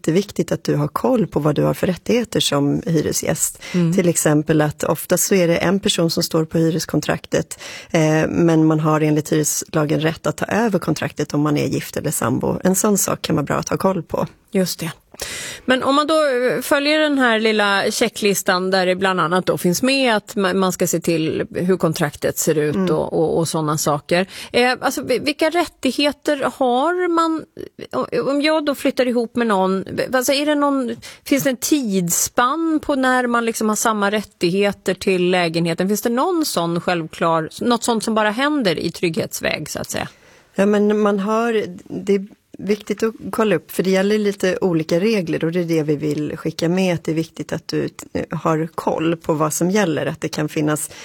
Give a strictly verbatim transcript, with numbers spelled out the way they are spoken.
jätteviktigt att du har koll på vad du har för rättigheter som hyresgäst. Mm. Till exempel att oftast så är det en person som står på hyreskontraktet eh, men man har enligt hyreslagen rätt att ta över kontraktet om man är gift eller sambo. En sån sak kan vara bra att ha koll på. Just det. Men om man då följer den här lilla checklistan där det bland annat då finns med att man ska se till hur kontraktet ser ut mm. och, och, och sådana saker. Eh, alltså, vilka rättigheter har man om jag då flyttar ihop med någon? Alltså, är det någon, finns det en tidsspann på när man liksom har samma rättigheter till lägenheten? Finns det någon sån självklar, något sånt som bara händer i trygghetsväg så att säga? Ja, men man har det viktigt att kolla upp, för det gäller lite olika regler och det är det vi vill skicka med, att det är viktigt att du har koll på vad som gäller, att det kan finnas